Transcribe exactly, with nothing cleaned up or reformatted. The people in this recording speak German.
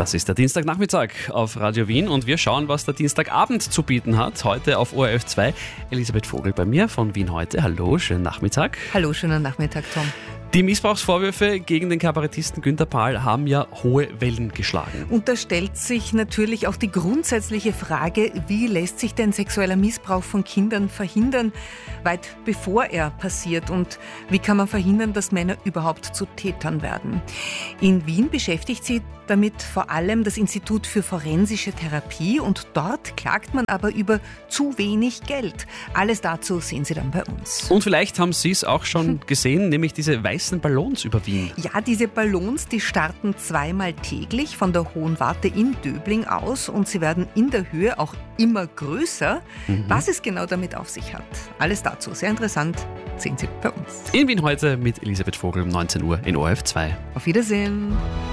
Das ist der Dienstagnachmittag auf Radio Wien und wir schauen, was der Dienstagabend zu bieten hat. Heute auf O R F zwei. Elisabeth Vogel bei mir von Wien heute. Hallo, schönen Nachmittag. Hallo, schönen Nachmittag, Tom. Die Missbrauchsvorwürfe gegen den Kabarettisten Günter Pahl haben ja hohe Wellen geschlagen. Und da stellt sich natürlich auch die grundsätzliche Frage, wie lässt sich denn sexueller Missbrauch von Kindern verhindern, weit bevor er passiert, und wie kann man verhindern, dass Männer überhaupt zu Tätern werden? In Wien beschäftigt sich damit vor allem das Institut für forensische Therapie und dort klagt man aber über zu wenig Geld. Alles dazu sehen Sie dann bei uns. Und vielleicht haben Sie es auch schon gesehen, nämlich diese weißen Ballons über Wien. Ja, diese Ballons, die starten zweimal täglich von der Hohen Warte in Döbling aus und sie werden in der Höhe auch immer größer. Mhm. Was es genau damit auf sich hat, alles dazu, sehr interessant, sehen Sie bei uns. In Wien heute mit Elisabeth Vogel um neunzehn Uhr in O R F zwei. Auf Wiedersehen.